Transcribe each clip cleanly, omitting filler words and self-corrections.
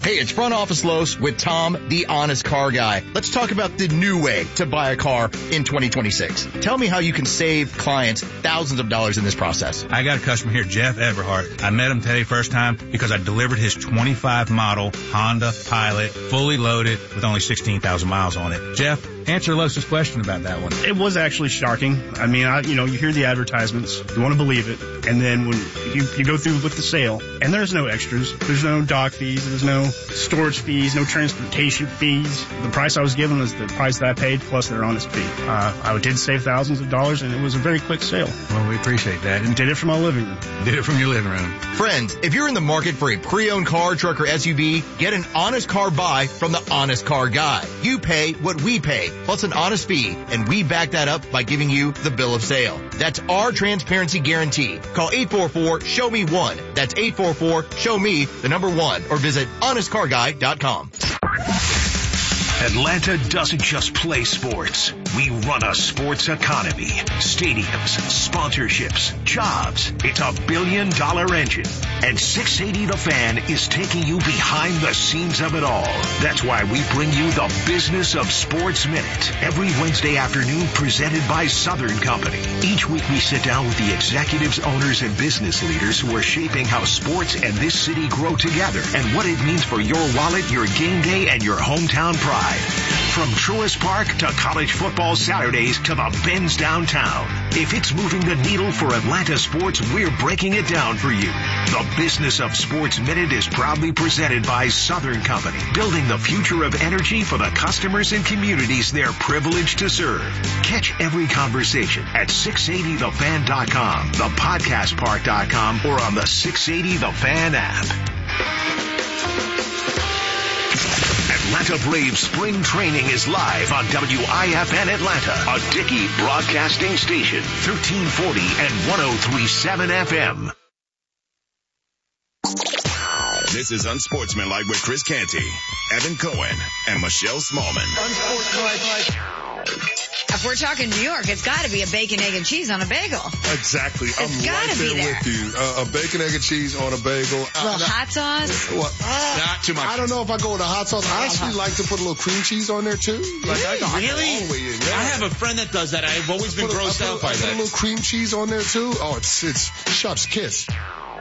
Hey, it's Front Office Los with Tom, the honest car guy. Let's talk about the new way to buy a car in 2026. Tell me how you can save clients thousands of dollars in this process. I got a customer here, Jeff Everhart. I met him today first time because I delivered his 25 model Honda Pilot, fully loaded with only 16,000 miles on it. Jeff, answer Los's question about that one. It was actually shocking. I mean, you hear the advertisements, you want to believe it, and then when you go through with the sale, and there's no extras, there's no dock fees, there's no storage fees, no transportation fees. The price I was given was the price that I paid plus their honest fee. I did save thousands of dollars, and it was a very quick sale. Well, we appreciate that. And did it from my living room. Did it from your living room. Friends, if you're in the market for a pre-owned car, truck, or SUV, get an honest car buy from the Honest Car Guy. You pay what we pay, plus an honest fee, and we back that up by giving you the bill of sale. That's our transparency guarantee. Call 844-SHOW-ME-1. That's 844-SHOW-ME-1, or visit honestcarguy.com. Atlanta doesn't just play sports. We run a sports economy. Stadiums, sponsorships, jobs. It's $1 billion engine. And 680 The Fan is taking you behind the scenes of it all. That's why we bring you the Business of Sports Minute. Every Wednesday afternoon presented by Southern Company. Each week we sit down with the executives, owners, and business leaders who are shaping how sports and this city grow together and what it means for your wallet, your game day, and your hometown pride. From Truist Park to college football Saturdays to the Benz downtown. If it's moving the needle for Atlanta sports, we're breaking it down for you. The Business of Sports Minute is proudly presented by Southern Company, building the future of energy for the customers and communities they're privileged to serve. Catch every conversation at 680thefan.com, thepodcastpark.com, or on the 680 The Fan app. Atlanta Braves spring training is live on WIFN Atlanta, a Dickey broadcasting station, 1340 and 103.7 FM. This is Unsportsmanlike with Chris Canty, Evan Cohen, and Michelle Smallman. Unsportsmanlike. If we're talking New York, it's got to be a bacon, egg, and cheese on a bagel. Exactly. I'm It's right gotta be there there. with you. A bacon, egg, and cheese on a bagel. A little hot sauce. Not too much. I don't know if I go with a hot sauce. I actually like to put a little cream cheese on there too. Like, I go all the way in, yeah. I have a friend that does that. I've always been grossed out by I put a that. little cream cheese on there too. Oh, it's chef's kiss.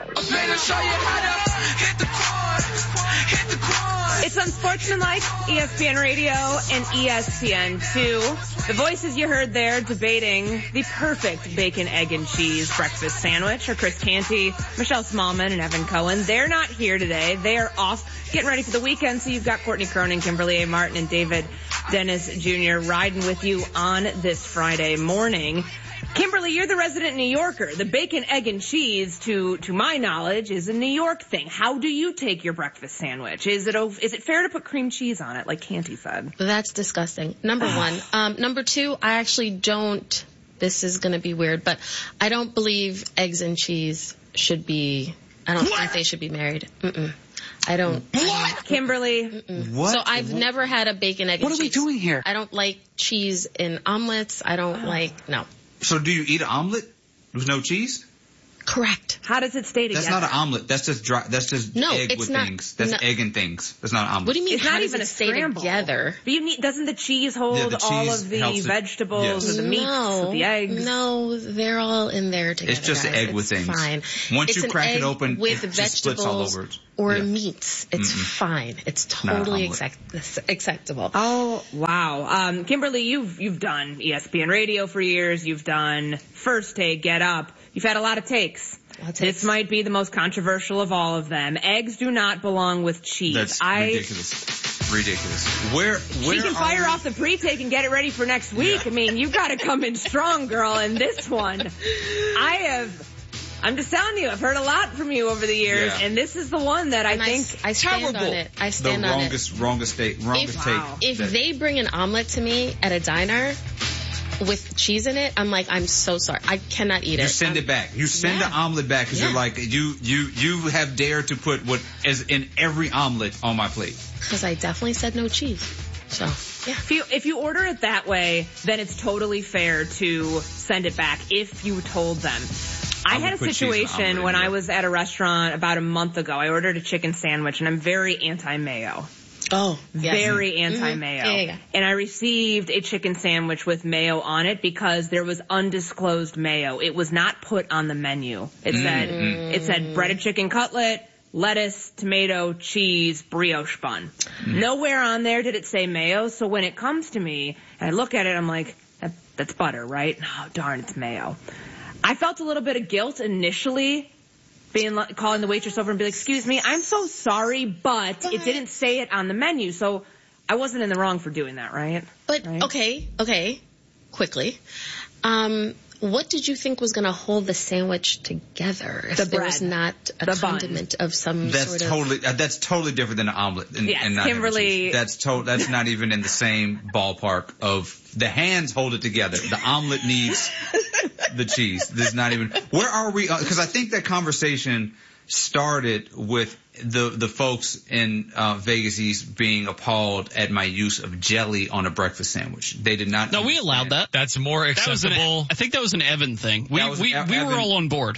It's Unsportsmanlike, ESPN Radio and ESPN2. The voices you heard there debating the perfect bacon, egg, and cheese breakfast sandwich are Chris Canty, Michelle Smallman, and Evan Cohen. They're not here today. They are off getting ready for the weekend, so you've got Courtney Cronin, Kimberly A. Martin, and David Dennis Jr. riding with you on this Friday morning. Kimberly, you're the resident New Yorker. The bacon, egg, and cheese, to my knowledge, is a New York thing. How do you take your breakfast sandwich? Is it fair to put cream cheese on it, like Canty said? That's disgusting. Number one. Number two, I actually don't, this is going to be weird, but I don't believe eggs and cheese should be, I don't think they should be married. I don't. What? Kimberly? What? So I've never had a bacon, egg, and cheese. What are we doing here? I don't like cheese in omelets. I don't no. So do you eat an omelet with no cheese? Correct. How does it stay together? That's not an omelet. That's just dry. That's just egg with things. That's egg and things. That's not an omelet. What do you mean? It's how not does even it a stay scramble together? But doesn't the cheese hold the all cheese of the helps it. vegetables Yes. or the meats with the eggs? No, they're all in there together. It's just guys. an egg with It's things. fine. Once It's you crack it open, with it just splits all vegetables over it. or Yeah. meats. It's fine. It's totally acceptable. Oh, wow. Kimberly, you've done ESPN Radio for years. You've done First Take, Get Up. You've had a lot of takes. This might be the most controversial of all of them. Eggs do not belong with cheese. That's ridiculous. Where she can fire off the pre-take and get it ready for next week. Yeah. I mean, you've got to come in strong, girl, in this one. I'm just telling you, I've heard a lot from you over the years, and this is the one that I think I stand on it. I stand on it. Wrongest take. If they bring an omelet to me at a diner with cheese in it, I'm like, I'm so sorry. I cannot eat it. You send it back. You send the omelet back because you're like, you have dared to put what is in every omelet on my plate. Because I definitely said no cheese. So, yeah. If you order it that way, then it's totally fair to send it back if you told them. I had a situation when I was at a restaurant about a month ago. I ordered a chicken sandwich, and I'm very anti-mayo. Oh, yes. Very anti-mayo. Mm-hmm. Yeah. And I received a chicken sandwich with mayo on it because there was undisclosed mayo. It was not put on the menu. It said breaded chicken cutlet, lettuce, tomato, cheese, brioche bun. Nowhere on there did it say mayo, so when it comes to me, and I look at it, I'm like, that's butter, right? Oh, darn, it's mayo. I felt a little bit of guilt initially, calling the waitress over and be like, excuse me, I'm so sorry, but it didn't say it on the menu, so I wasn't in the wrong for doing that, right? But, right? Okay, quickly. What did you think was going to hold the sandwich together if there was not a condiment of some sort of... That's totally different than an omelet. And Kimberly... That's not even in the same ballpark of the hands hold it together. The omelet needs the cheese. There's not even... Where are we? Because I think that conversation started with the folks in Vegas East being appalled at my use of jelly on a breakfast sandwich. They did not. No, we allowed that. That's more acceptable. I think that was an Evan thing. We were all on board.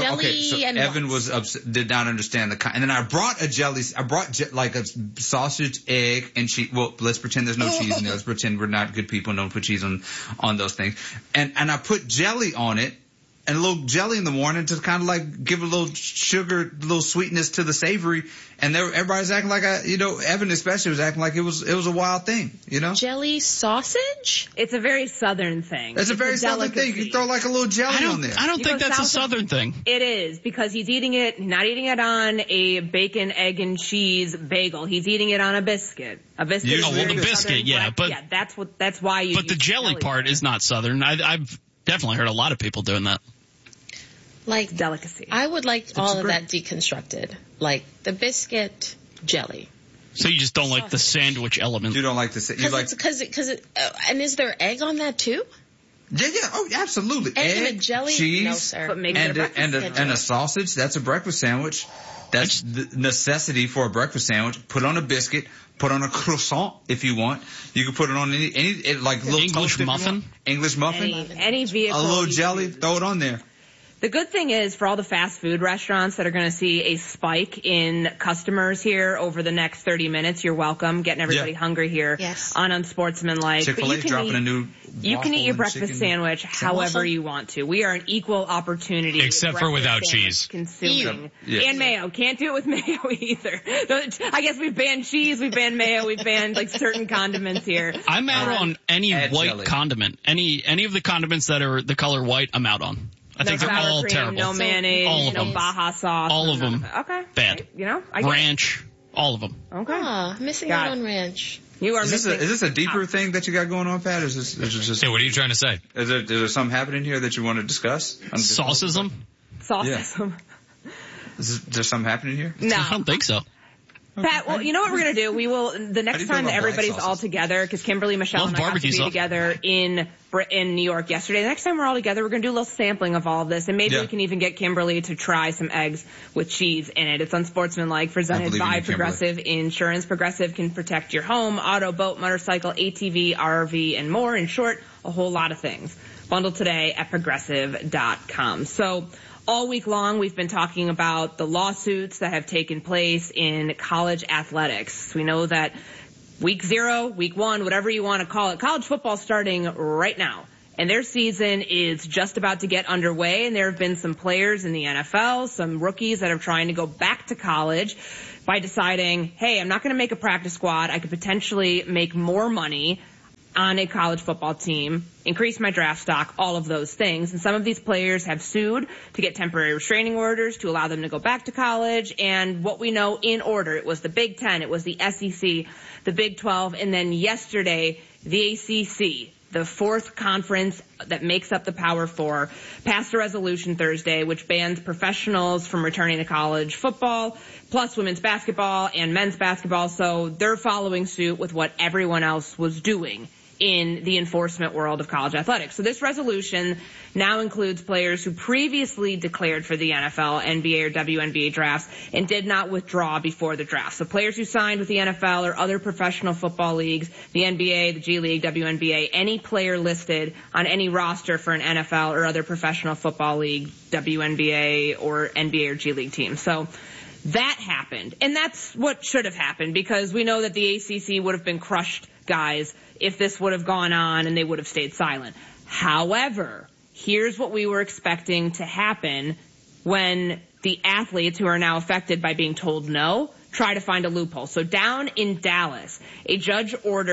Evan was did not understand and then I brought a jelly. I brought like a sausage, egg, and cheese. Well, let's pretend there's no cheese in there. Let's pretend we're not good people and don't put cheese on those things. And I put jelly on it. And a little jelly in the morning to kind of like give a little sugar, a little sweetness to the savory. And everybody's acting like Evan especially was acting like it was a wild thing, Jelly sausage? It's a very Southern thing. It's a very Southern thing. You throw like a little jelly on there. I don't think that's a Southern thing. It is, because he's not eating it on a bacon, egg, and cheese bagel. He's eating it on a biscuit. A biscuit. The biscuit, yeah. But yeah, that's why you. But the jelly part is not Southern. I've definitely heard a lot of people doing that. Like delicacy. I would like all of that deconstructed. Like the biscuit, jelly. So you just don't like the sandwich element. You don't like the because and is there egg on that too? Yeah. Oh, absolutely. Egg and a jelly? Cheese, no, sir. and a sausage. That's a breakfast sandwich. That's the necessity for a breakfast sandwich. Put on a biscuit. Put on a croissant if you want. You can put it on any like little English muffin. English muffin. Any vehicle. A little jelly. Throw it on there. The good thing is, for all the fast food restaurants that are going to see a spike in customers here over the next 30 minutes, you're welcome. Getting everybody hungry here on Unsportsmanlike. Chick-fil-A dropping a new You can eat your breakfast sandwich however you want to. We are an equal opportunity. Except for without cheese. Consuming. And mayo. Can't do it with mayo either. I guess we've banned cheese, we've banned mayo, we've banned like certain condiments here. I'm out on any white jelly. Condiment. Any of the condiments that are the color white, I'm out on. I think they're all cream, terrible. No mayonnaise, all of them. Baja sauce. All of them. Okay. Bad. Ranch. All of them. Okay. Missing out on ranch. You are is this a deeper thing that you got going on, Pat? Is this just? Hey, what are you trying to say? Is there something happening here that you want to discuss? Saucism? Saucism. Yeah. Is there something happening here? No. I don't think so. Pat, well, you know what we're going to do? We will, the next time that everybody's all together, because Kimberly, Michelle, and I got to be together in New York yesterday. The next time we're all together, we're going to do a little sampling of all of this, and maybe we can even get Kimberly to try some eggs with cheese in it. It's Unsportsmanlike, presented by Progressive Insurance. Progressive can protect your home, auto, boat, motorcycle, ATV, RV, and more. In short, a whole lot of things. Bundle today at Progressive.com. So, all week long, we've been talking about the lawsuits that have taken place in college athletics. We know that week 0, week 1, whatever you want to call it, college football starting right now. And their season is just about to get underway. And there have been some players in the NFL, some rookies that are trying to go back to college by deciding, hey, I'm not going to make a practice squad. I could potentially make more money on a college football team, increase my draft stock, all of those things. And some of these players have sued to get temporary restraining orders to allow them to go back to college. And what we know in order, it was the Big Ten, it was the SEC, the Big 12, and then yesterday, the ACC, the fourth conference that makes up the Power Four, passed a resolution Thursday which bans professionals from returning to college football, plus women's basketball and men's basketball. So they're following suit with what everyone else was doing in the enforcement world of college athletics. So this resolution now includes players who previously declared for the NFL, NBA, or WNBA drafts and did not withdraw before the draft. So players who signed with the NFL or other professional football leagues, the NBA, the G League, WNBA, any player listed on any roster for an NFL or other professional football league, WNBA, or NBA or G League team. So that happened. And that's what should have happened, because we know that the ACC would have been crushed, guys, if this would have gone on and they would have stayed silent. However, here's what we were expecting to happen when the athletes who are now affected by being told no try to find a loophole. So down in Dallas, a judge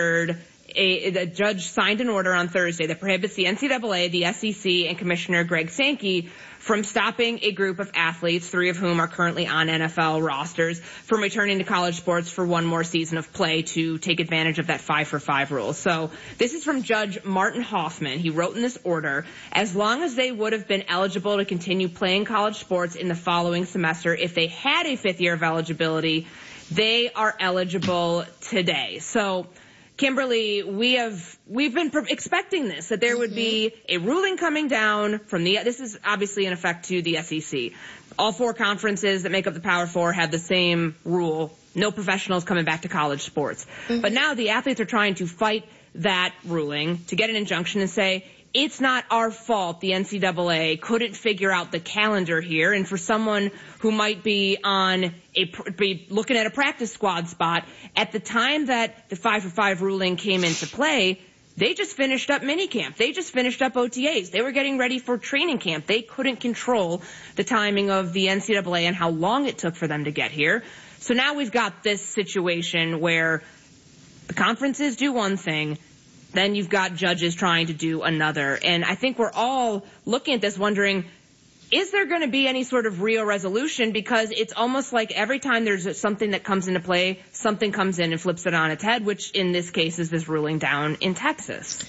signed an order on Thursday that prohibits the NCAA, the SEC, and Commissioner Greg Sankey from stopping a group of athletes, 3 of whom are currently on NFL rosters, from returning to college sports for one more season of play to take advantage of that 5-for-5 rule. So this is from Judge Martin Hoffman. He wrote in this order, as long as they would have been eligible to continue playing college sports in the following semester, if they had a 5th year of eligibility, they are eligible today. So Kimberly, we've been expecting this, that there would be a ruling coming down from this is obviously in effect to the SEC. All 4 conferences that make up the Power 4 have the same rule. No professionals coming back to college sports. But now the athletes are trying to fight that ruling to get an injunction and say, it's not our fault the NCAA couldn't figure out the calendar here. And for someone who might be be looking at a practice squad spot, at the time that the 5-for-5 ruling came into play, they just finished up minicamp. They just finished up OTAs. They were getting ready for training camp. They couldn't control the timing of the NCAA and how long it took for them to get here. So now we've got this situation where the conferences do one thing, then you've got judges trying to do another. And I think we're all looking at this wondering, is there going to be any sort of real resolution? Because it's almost like every time there's something that comes into play, something comes in and flips it on its head, which in this case is this ruling down in Texas.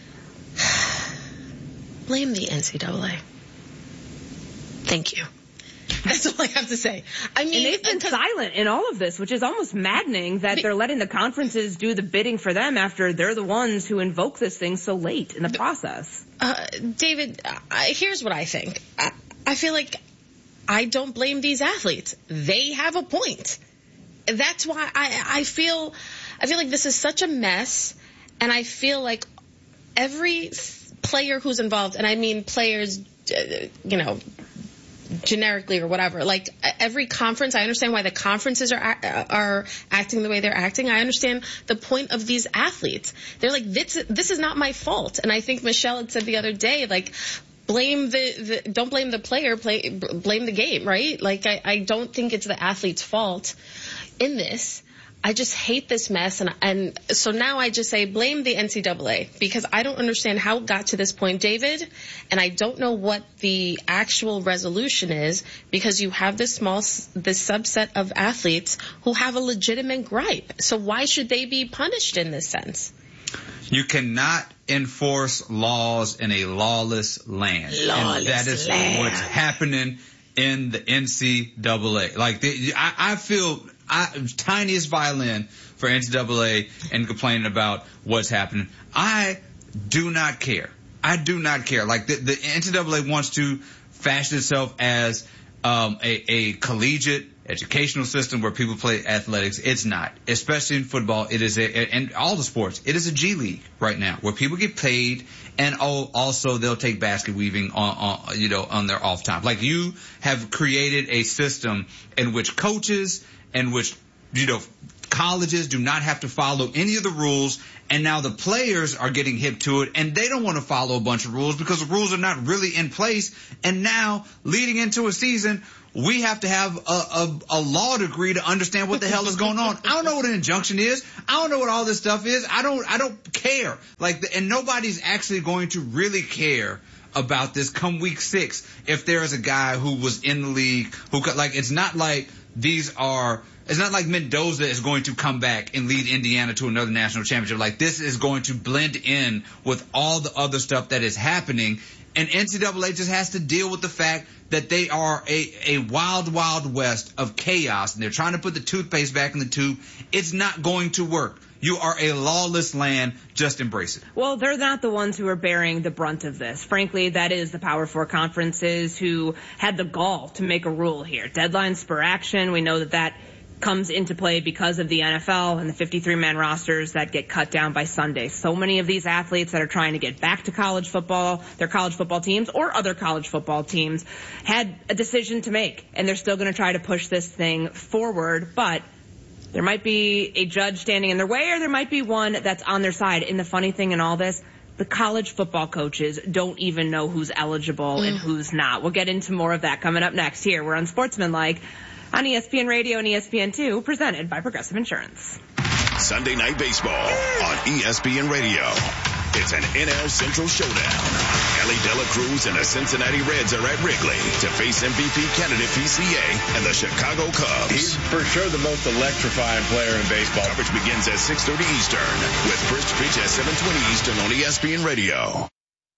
Blame the NCAA. Thank you. That's all I have to say. I mean, and they've been silent in all of this, which is almost maddening that they're letting the conferences do the bidding for them after they're the ones who invoke this thing so late in the process. David, here's what I think. I feel like I don't blame these athletes. They have a point. That's why I feel like this is such a mess, and I feel like every player who's involved, and I mean players, generically or whatever, like every conference, I understand why the conferences are acting the way they're acting. I understand the point of these athletes. They're like, this is not my fault. And I think Michelle had said the other day, like, don't blame the player, blame the game, right? Like, I don't think it's the athlete's fault in this. I just hate this mess, and so now I just say blame the NCAA, because I don't understand how it got to this point, David, and I don't know what the actual resolution is, because you have this subset of athletes who have a legitimate gripe. So why should they be punished in this sense? You cannot enforce laws in a lawless land. And that is what's happening in the NCAA. Like, I feel tiniest violin for NCAA and complaining about what's happening. I do not care. Like, the NCAA wants to fashion itself as a collegiate educational system where people play athletics. It's not, especially in football. It is and all the sports. It is a G League right now where people get paid, and also they'll take basket weaving on their off time. Like, you have created a system in which coaches and which colleges do not have to follow any of the rules, and now the players are getting hip to it, and they don't want to follow a bunch of rules because the rules are not really in place. And now, leading into a season, we have to have a law degree to understand what the hell is going on. I don't know what an injunction is. I don't know what all this stuff is. I don't care. And nobody's actually going to really care about this come week 6 if there is a guy who was in the league who it's not like it's not like Mendoza is going to come back and lead Indiana to another national championship. Like, this is going to blend in with all the other stuff that is happening And NCAA just has to deal with the fact that they are a wild, wild west of chaos, and they're trying to put the toothpaste back in the tube. It's not going to work. You are a lawless land. Just embrace it. Well, they're not the ones who are bearing the brunt of this. Frankly, that is the Power Four conferences who had the gall to make a rule here. Deadlines spur action. We know that comes into play because of the NFL and the 53-man rosters that get cut down by Sunday. So many of these athletes that are trying to get back to college football, their college football teams or other college football teams, had a decision to make, and they're still going to try to push this thing forward. But there might be a judge standing in their way, or there might be one that's on their side. And the funny thing in all this, the college football coaches don't even know who's eligible and who's not. We'll get into more of that coming up next here. We're on Sportsmanlike on ESPN Radio and ESPN2, presented by Progressive Insurance. Sunday Night Baseball on ESPN Radio. It's an NL Central showdown. Ellie Dela Cruz and the Cincinnati Reds are at Wrigley to face MVP candidate PCA and the Chicago Cubs. He's for sure the most electrifying player in baseball. Coverage begins at 6:30 Eastern with first pitch at 7:20 Eastern on ESPN Radio.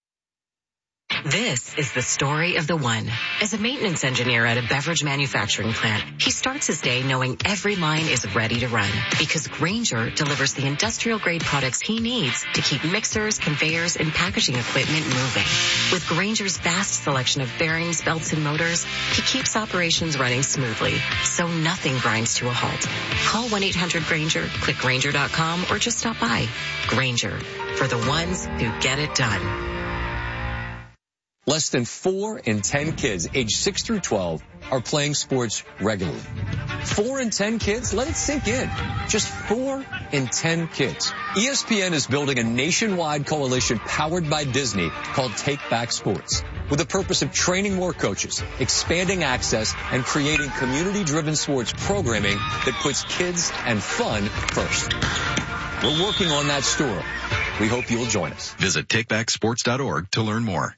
This is the story of the one. As a maintenance engineer at a beverage manufacturing plant, he starts his day knowing every line is ready to run because Grainger delivers the industrial-grade products he needs to keep mixers, conveyors, and packaging equipment moving. With Grainger's vast selection of bearings, belts, and motors, he keeps operations running smoothly, so nothing grinds to a halt. Call 1-800-GRAINGER, click Grainger.com, or just stop by. Grainger, for the ones who get it done. Less than 4 in 10 kids aged 6 through 12 are playing sports regularly. 4 in 10 kids? Let it sink in. Just 4 in 10 kids. ESPN is building a nationwide coalition powered by Disney called Take Back Sports, with the purpose of training more coaches, expanding access, and creating community-driven sports programming that puts kids and fun first. We're working on that story. We hope you'll join us. Visit takebacksports.org to learn more.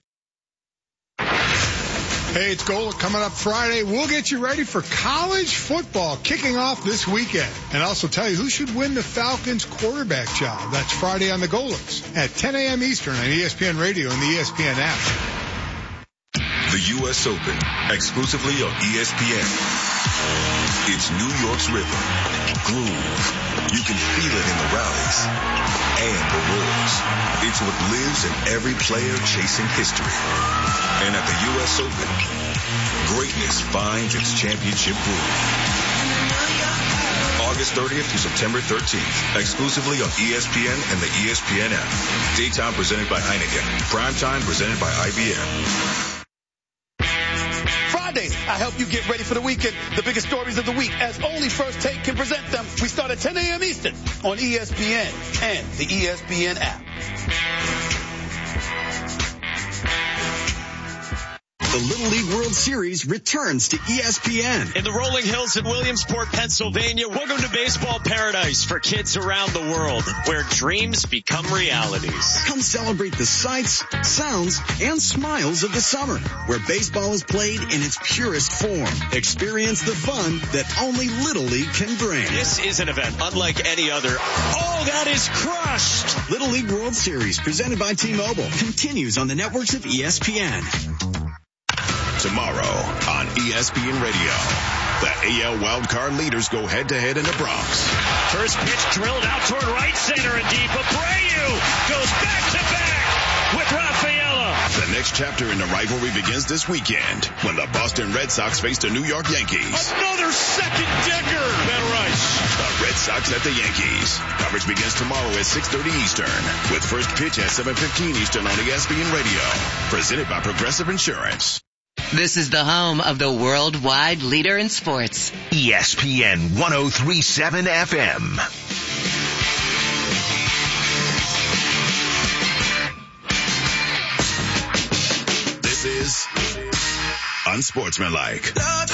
Hey, it's Golic coming up Friday. We'll get you ready for college football kicking off this weekend. And also tell you who should win the Falcons quarterback job. That's Friday on the Golics at 10 a.m. Eastern on ESPN Radio and the ESPN app. The U.S. Open, exclusively on ESPN. It's New York's rhythm, groove. You can feel it in the rallies and the roars. It's what lives in every player chasing history. And at the U.S. Open, greatness finds its championship groove. August 30th through September 13th, exclusively on ESPN and the ESPN app. Daytime presented by Heineken. Primetime presented by IBM. Fridays, I help you get ready for the weekend. The biggest stories of the week, as only First Take can present them. We start at 10 a.m. Eastern on ESPN and the ESPN app. The Little League World Series returns to ESPN. In the rolling hills in Williamsport, Pennsylvania, welcome to baseball paradise for kids around the world, where dreams become realities. Come celebrate the sights, sounds, and smiles of the summer, where baseball is played in its purest form. Experience the fun that only Little League can bring. This is an event unlike any other. Oh, that is crushed! Little League World Series, presented by T-Mobile, continues on the networks of ESPN. Tomorrow on ESPN Radio, the AL wildcard leaders go head-to-head in the Bronx. First pitch drilled out toward right center and deep. Abreu goes back-to-back with Rafaela. The next chapter in the rivalry begins this weekend when the Boston Red Sox face the New York Yankees. Another second-decker. Ben Rice. The Red Sox at the Yankees. Coverage begins tomorrow at 6:30 Eastern with first pitch at 7:15 Eastern on ESPN Radio. Presented by Progressive Insurance. This is the home of the worldwide leader in sports. ESPN 103.7 FM. This is Unsportsmanlike.